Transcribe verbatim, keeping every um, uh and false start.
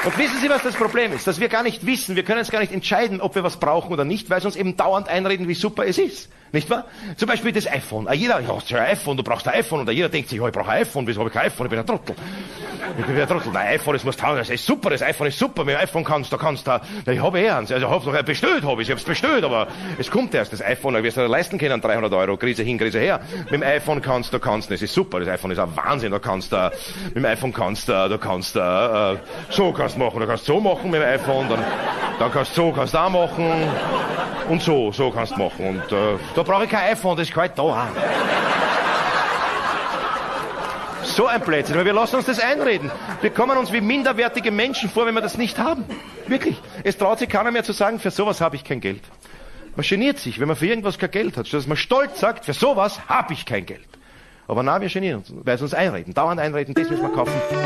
Und wissen Sie, was das Problem ist? Dass wir gar nicht wissen, wir können es gar nicht entscheiden, ob wir was brauchen oder nicht, weil sie uns eben dauernd einreden, wie super es ist. Nicht wahr? Zum Beispiel das iPhone. Jeder, ja, das ist ein iPhone, du brauchst ein iPhone. Und jeder denkt sich, ja, ich brauche ein iPhone, wieso habe ich kein iPhone? Ich bin ein Trottel. Ich bin ein Trottel. Nein, iPhone, das musst du haben, das ist super, das iPhone ist super. Mit dem iPhone kannst du, kannst du, ich habe eh eins. Also, ich habe es bestellt, habe ich, ich habe es bestellt, aber es kommt erst, das iPhone, ich wirst du leisten können, dreihundert Euro, Krise hin, Krise her. Mit dem iPhone kannst du, kannst du, es ist super, das iPhone ist ein Wahnsinn, da kannst du, mit dem iPhone kannst du, da kannst du, äh, so kannst du machen, da kannst du so machen mit dem iPhone, dann, dann kannst du so, kannst du auch machen, und so, so kannst du machen. Und, äh, da brauche ich kein iPhone, das ist halt da. So ein Blödsinn, weil wir lassen uns das einreden. Wir kommen uns wie minderwertige Menschen vor, wenn wir das nicht haben. Wirklich. Es traut sich keiner mehr zu sagen, für sowas habe ich kein Geld. Man geniert sich, wenn man für irgendwas kein Geld hat, statt dass man stolz sagt, für sowas habe ich kein Geld. Aber nein, wir genieren uns, weil sie uns einreden, dauernd einreden, das müssen wir kaufen.